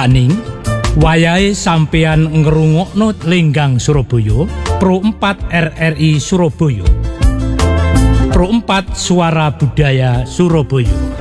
Daning wayahe sampeyan ngrungokno Lenggang Surabaya, Pro 4 RRI Surabaya. Pro 4 Suara Budaya Surabaya.